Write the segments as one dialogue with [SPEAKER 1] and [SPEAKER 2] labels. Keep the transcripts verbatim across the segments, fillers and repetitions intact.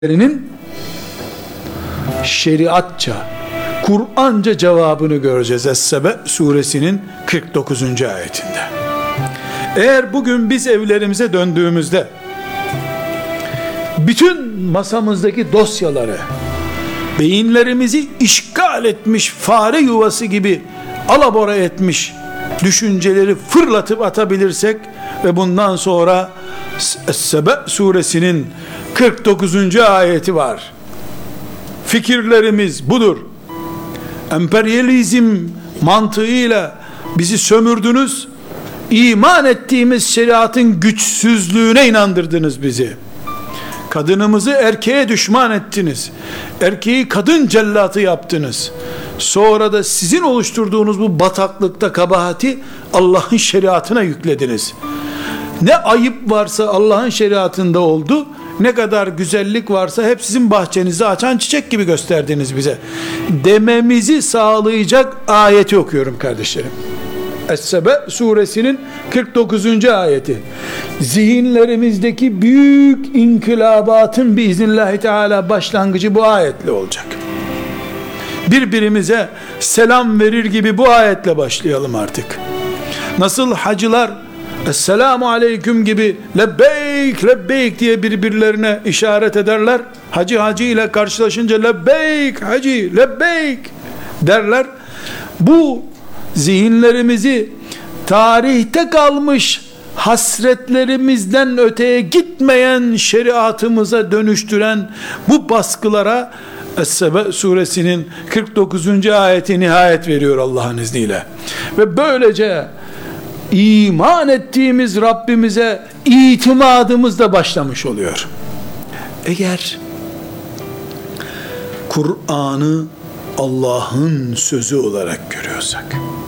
[SPEAKER 1] Birinin şeriatça, Kur'anca cevabını göreceğiz Es-Sebe suresinin kırk dokuzuncu ayetinde. Eğer bugün biz evlerimize döndüğümüzde bütün masamızdaki dosyaları, beyinlerimizi işgal etmiş fare yuvası gibi alabora etmiş düşünceleri fırlatıp atabilirsek ve bundan sonra Es-Sebe suresinin kırk dokuzuncu ayeti var. Fikirlerimiz budur. Emperyalizm mantığıyla bizi sömürdünüz. İman ettiğimiz şeriatın güçsüzlüğüne inandırdınız bizi. Kadınımızı erkeğe düşman ettiniz. Erkeği kadın cellatı yaptınız. Sonra da sizin oluşturduğunuz bu bataklıkta kabahati Allah'ın şeriatına yüklediniz. Ne ayıp varsa Allah'ın şeriatında oldu. Ne kadar güzellik varsa hep sizin bahçenizi açan çiçek gibi gösterdiniz bize dememizi sağlayacak ayeti okuyorum kardeşlerim. Es-Sebe suresinin kırk dokuzuncu ayeti. Zihinlerimizdeki büyük inkılabatın biiznillahü teala başlangıcı bu ayetle olacak. Birbirimize selam verir gibi bu ayetle başlayalım artık. Nasıl hacılar Esselamu aleyküm gibi lebbeyk lebbeyk diye birbirlerine işaret ederler. Hacı hacı ile karşılaşınca lebbeyk hacı lebbeyk derler. Bu zihinlerimizi tarihte kalmış hasretlerimizden öteye gitmeyen şeriatımıza dönüştüren bu baskılara Es-Sebe suresinin kırk dokuzuncu ayeti nihayet veriyor Allah'ın izniyle. Ve böylece İman ettiğimiz Rabbimize itimadımız da başlamış oluyor. Eğer Kur'an'ı Allah'ın sözü olarak görüyorsak,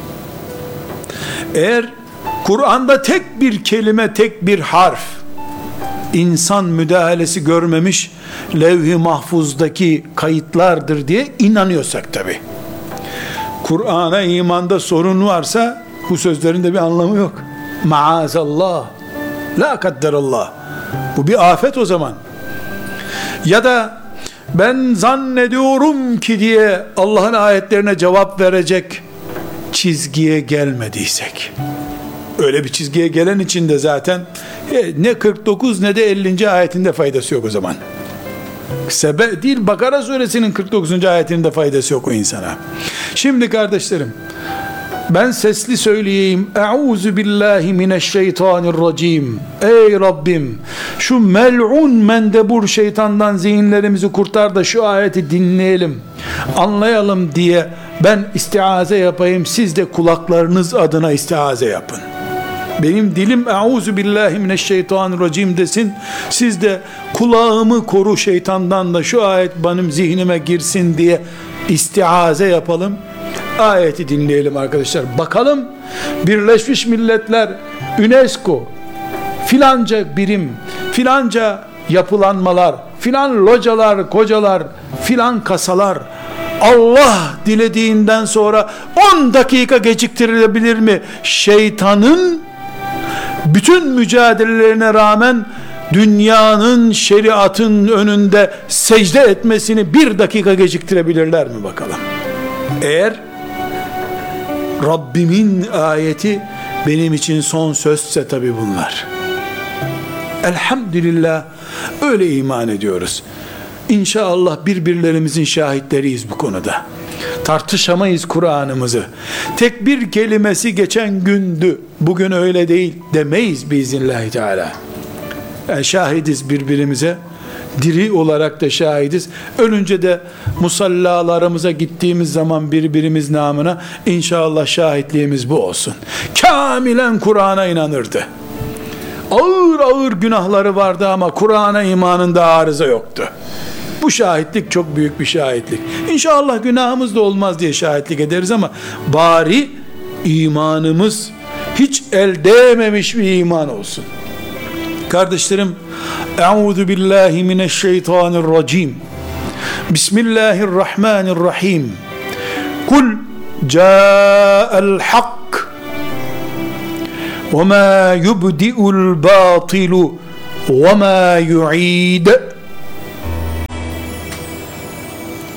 [SPEAKER 1] eğer Kur'an'da tek bir kelime, tek bir harf, insan müdahalesi görmemiş levh-i mahfuzdaki kayıtlardır diye inanıyorsak tabi, Kur'an'a imanda sorun varsa bu sözlerin de bir anlamı yok. Maazallah, la kadderallah. Bu bir afet o zaman. Ya da ben zannediyorum ki diye Allah'ın ayetlerine cevap verecek çizgiye gelmediysek, öyle bir çizgiye gelen için de zaten ne kırk dokuz ne de ellinci ayetinde faydası yok o zaman. Sebe değil, Bakara suresinin kırk dokuzuncu ayetinde faydası yok o insana. Şimdi kardeşlerim, ben sesli söyleyeyim. Euzu billahi mineşşeytanirracim. Ey Rabbim, şu mel'un mendebur şeytandan zihinlerimizi kurtar da şu ayeti dinleyelim, anlayalım diye ben istiaze yapayım. Siz de kulaklarınız adına istiaze yapın. Benim dilim euzu billahi mineşşeytanirracim desin. Siz de kulağımı koru şeytandan da şu ayet benim zihnime girsin diye istiaze yapalım. Ayeti dinleyelim arkadaşlar. Bakalım Birleşmiş Milletler, UNESCO, filanca birim, filanca yapılanmalar, filan localar, kocalar, filan kasalar Allah dilediğinden sonra on dakika geciktirilebilir mi? Şeytanın bütün mücadelelerine rağmen dünyanın şeriatın önünde secde etmesini bir dakika geciktirebilirler mi bakalım? Eğer Rabbimin ayeti benim için son sözse tabi bunlar. Elhamdülillah öyle iman ediyoruz. İnşallah birbirlerimizin şahitleriyiz bu konuda. Tartışamayız Kur'an'ımızı. Tek bir kelimesi geçen gündü, bugün öyle değil demeyiz biiznillahü teala. Yani şahidiz birbirimize. Diri olarak da şahidiz. Ölünce de musallalarımıza gittiğimiz zaman birbirimiz namına inşallah şahitliğimiz bu olsun. Kamilen Kur'an'a inanırdı. Ağır ağır günahları vardı ama Kur'an'a imanında arıza yoktu. Bu şahitlik çok büyük bir şahitlik. İnşallah günahımız da olmaz diye şahitlik ederiz ama bari imanımız hiç el değmemiş bir iman olsun. Kardeşlerim, Euzu billahi mineşşeytanirracim. Bismillahirrahmanirrahim. Kul ca'al hak ve ma yubdi'ul batilu ve ma yu'id.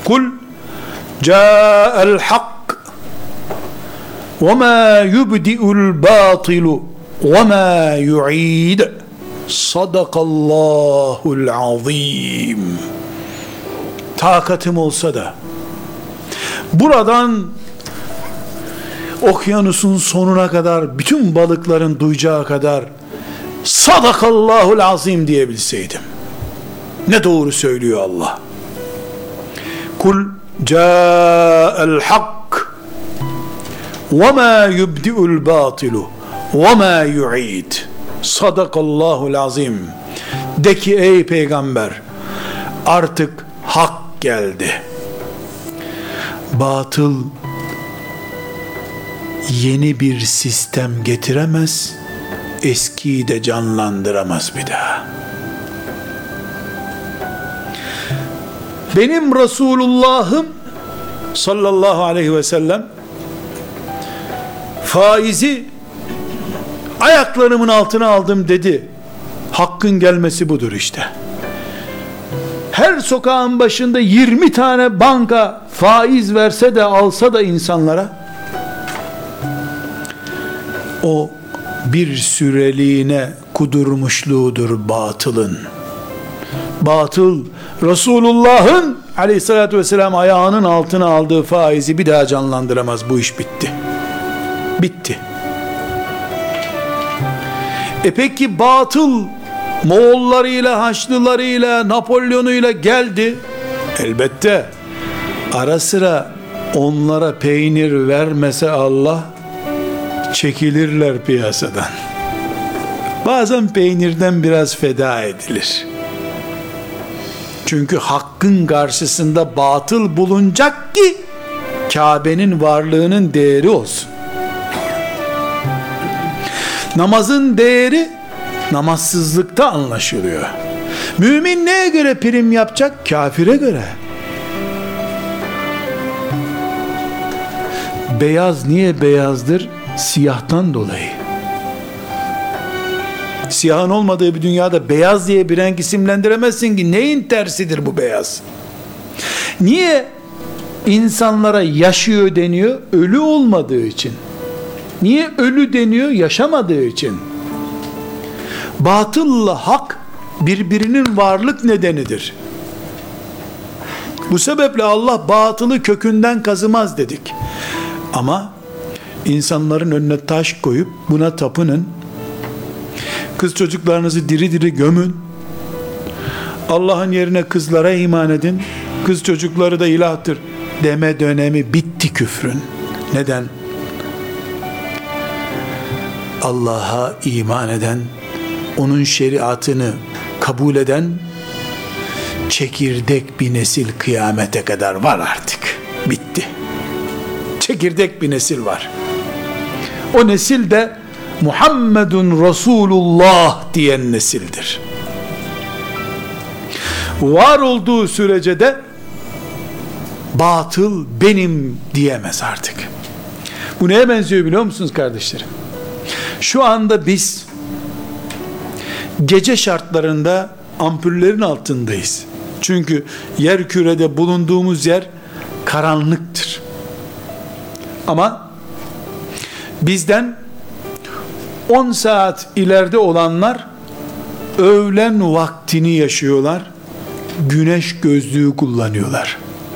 [SPEAKER 1] Kul ca'el hak ve ma yubdi'ul batilu ve ma yu'id. Sadakallahul azim. Takatım olsa da buradan okyanusun sonuna kadar, bütün balıkların duyacağı kadar sadakallahul azim diyebilseydim. Ne doğru söylüyor Allah. Kul ca'el hak ve ma yubdi'ul batilu ve ma yu'id. Sadakallahul azim. De ki ey peygamber, artık hak geldi. Batıl yeni bir sistem getiremez, eskiyi de canlandıramaz bir daha. Benim Resulullah'ım sallallahu aleyhi ve sellem faizi ayaklarımın altına aldım dedi. Hakkın gelmesi budur işte. Her sokağın başında yirmi tane banka faiz verse de alsa da insanlara, o bir süreliğine kudurmuşluğudur batılın. Batıl Resulullah'ın aleyhissalatü vesselam ayağının altına aldığı faizi bir daha canlandıramaz. Bu iş bitti. Bitti. E peki batıl Moğollarıyla, Haçlılarıyla, Napolyon'uyla geldi. Elbette ara sıra onlara peynir vermese Allah, çekilirler piyasadan. Bazen peynirden biraz feda edilir. Çünkü hakkın karşısında batıl bulunacak ki Kabe'nin varlığının değeri olsun. Namazın değeri namazsızlıkta anlaşılıyor. Mümin neye göre prim yapacak? Kafire göre. Beyaz niye beyazdır? Siyahtan dolayı. Siyahın olmadığı bir dünyada beyaz diye bir renk isimlendiremezsin ki. Neyin tersidir bu beyaz? Niye insanlara yaşıyor deniyor? Ölü olmadığı için. Niye ölü deniyor? Yaşamadığı için. Batılla hak birbirinin varlık nedenidir. Bu sebeple Allah batılı kökünden kazımaz dedik. Ama insanların önüne taş koyup buna tapının, kız çocuklarınızı diri diri gömün, Allah'ın yerine kızlara iman edin, kız çocukları da ilahtır deme dönemi bitti küfrün. Neden? Allah'a iman eden, onun şeriatını kabul eden çekirdek bir nesil kıyamete kadar var artık. Bitti. Çekirdek bir nesil var. O nesil de Muhammedun Resulullah diyen nesildir. Var olduğu sürece de batıl benim diyemez artık. Bu neye benziyor biliyor musunuz kardeşlerim? Şu anda biz gece şartlarında ampullerin altındayız. Çünkü yer kürede bulunduğumuz yer karanlıktır. Ama bizden on saat ileride olanlar öğlen vaktini yaşıyorlar. Güneş gözlüğü kullanıyorlar.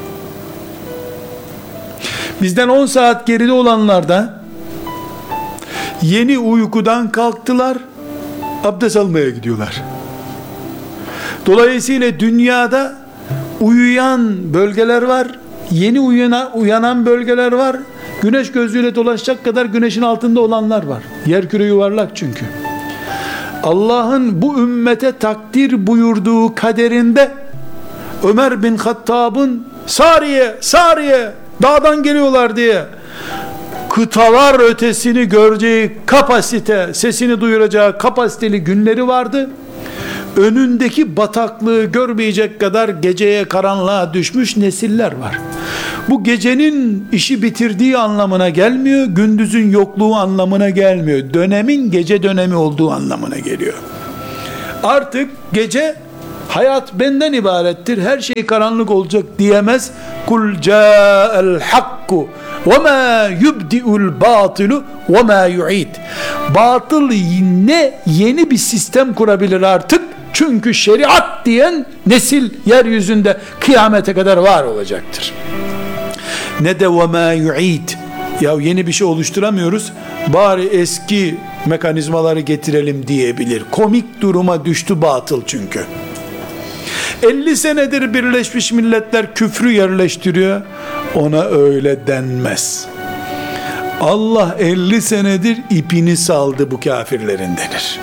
[SPEAKER 1] Bizden on saat geride olanlar da yeni uykudan kalktılar, abdest almaya gidiyorlar. Dolayısıyla dünyada uyuyan bölgeler var, yeni uyana, uyanan bölgeler var, güneş gözlüğüyle dolaşacak kadar güneşin altında olanlar var. Yerküre yuvarlak çünkü. Allah'ın bu ümmete takdir buyurduğu kaderinde Ömer bin Hattab'ın Sariye, Sariye dağdan geliyorlar diye kıtalar ötesini göreceği kapasite, sesini duyuracağı kapasiteli günleri vardı. Önündeki bataklığı görmeyecek kadar geceye, karanlığa düşmüş nesiller var. Bu gecenin işi bitirdiği anlamına gelmiyor, gündüzün yokluğu anlamına gelmiyor. Dönemin gece dönemi olduğu anlamına geliyor. Artık gece hayat benden ibarettir, her şey karanlık olacak diyemez. Kul ca'el hakku ve ma yubdi'ul batilu ve ma yu'id. Batıl ne yeni bir sistem kurabilir artık? Çünkü şeriat diyen nesil yeryüzünde kıyamete kadar var olacaktır. Ne de ve ma yu'id. Ya yeni bir şey oluşturamıyoruz, bari eski mekanizmaları getirelim diyebilir. Komik duruma düştü batıl çünkü. elli senedir Birleşmiş Milletler küfrü yerleştiriyor. Ona öyle denmez. Allah elli senedir ipini saldı bu kafirlerin denir.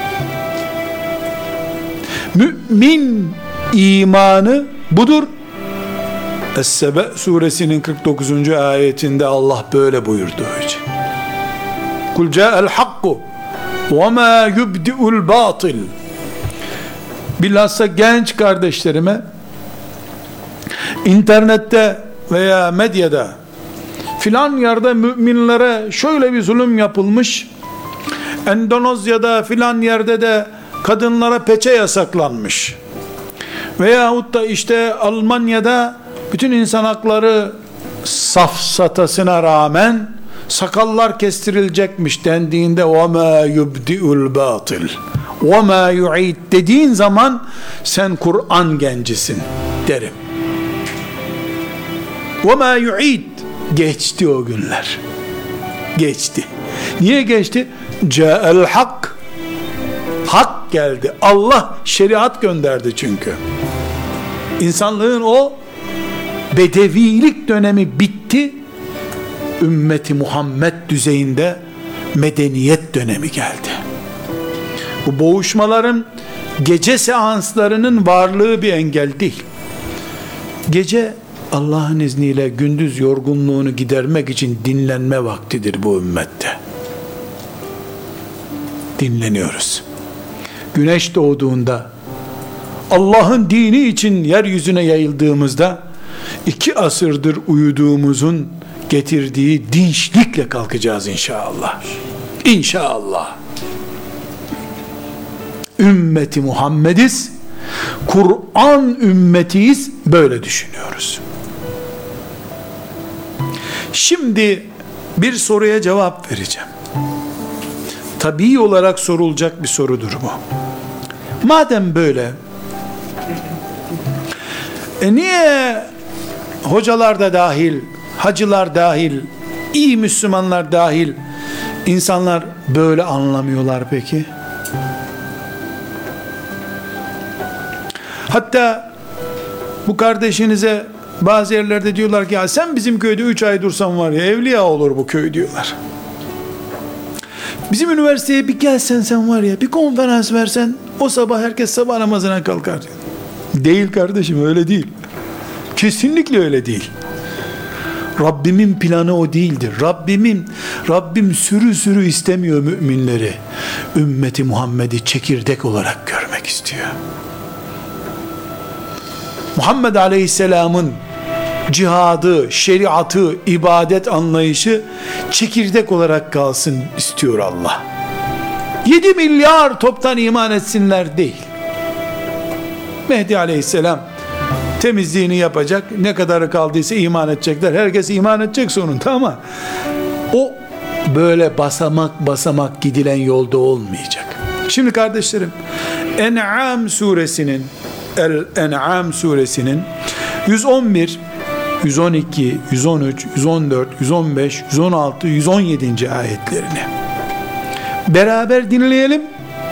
[SPEAKER 1] Mümin imanı budur. Es-Sebe suresinin kırk dokuzuncu ayetinde Allah böyle buyurduğu için. Kul ca'el hakku ve ma yubdi'ul batil. Bilhassa genç kardeşlerime, internette veya medyada filan yerde müminlere şöyle bir zulüm yapılmış, Endonezya'da filan yerde de kadınlara peçe yasaklanmış, veyahut da işte Almanya'da bütün insan hakları safsatasına rağmen sakallar kestirilecekmiş dendiğinde وَمَا يُبْدِئُ الْبَاطِلِ وَمَا يُعِيدُ dediğin zaman sen Kur'an gencisin derim. وَمَا يُعِيدُ geçti o günler. Geçti. Niye geçti? جَاءَ الْحَقِّ hak geldi. Allah şeriat gönderdi çünkü. İnsanlığın o bedevilik dönemi bitti. Ümmeti Muhammed düzeyinde medeniyet dönemi geldi. Bu boğuşmaların, gece seanslarının varlığı bir engel değil. Gece Allah'ın izniyle gündüz yorgunluğunu gidermek için dinlenme vaktidir bu ümmette. Dinleniyoruz. Güneş doğduğunda, Allah'ın dini için yeryüzüne yayıldığımızda, iki asırdır uyuduğumuzun getirdiği dinçlikle kalkacağız inşallah. İnşallah. Ümmeti Muhammediz, Kur'an ümmetiyiz, böyle düşünüyoruz. Şimdi bir soruya cevap vereceğim. Tabii olarak sorulacak bir sorudur bu. Madem böyle, e niye hocalar da dahil, hacılar dahil, iyi Müslümanlar dahil insanlar böyle anlamıyorlar peki? Hatta bu kardeşinize bazı yerlerde diyorlar ki ya sen bizim köyde üç ay dursan var ya evliya olur bu köy diyorlar. Bizim üniversiteye bir gelsen sen var ya bir konferans versen o sabah herkes sabah namazına kalkar. Değil kardeşim, öyle değil. Kesinlikle öyle değil. Rabbimin planı o değildir. Rabbimin, Rabbim sürü sürü istemiyor müminleri. Ümmeti Muhammed'i çekirdek olarak görmek istiyor. Muhammed Aleyhisselam'ın cihadı, şeriatı, ibadet anlayışı çekirdek olarak kalsın istiyor Allah. yedi milyar toptan iman etsinler değil. Mehdi Aleyhisselam temizliğini yapacak, ne kadarı kaldıysa iman edecekler. Herkes iman edecek sonunda ama o böyle basamak basamak gidilen yolda olmayacak. Şimdi kardeşlerim, En'am suresinin El-En'am suresinin yüz on bir, yüz on iki, yüz on üç, yüz on dört, yüz on beş, yüz on altı, yüz on yedi. ayetlerini beraber dinleyelim.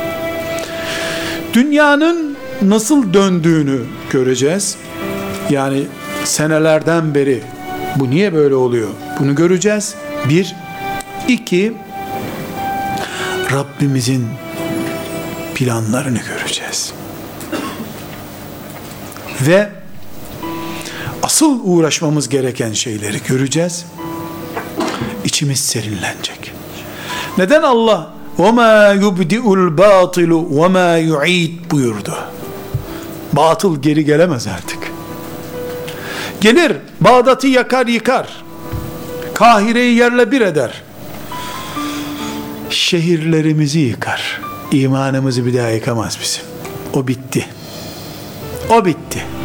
[SPEAKER 1] Dünyanın nasıl döndüğünü göreceğiz. Yani senelerden beri bu niye böyle oluyor? Bunu göreceğiz. Bir, iki, Rabbimizin planlarını göreceğiz. Ve asıl uğraşmamız gereken şeyleri göreceğiz. İçimiz serinlenecek. Neden Allah وَمَا يُبْدِئُ الْبَاطِلُ وَمَا يُعِيدُ buyurdu? Batıl geri gelemez artık. Gelir, Bağdat'ı yakar yıkar. Kahire'yi yerle bir eder. Şehirlerimizi yıkar. İmanımızı bir daha yıkamaz bizim. O bitti. O bitti.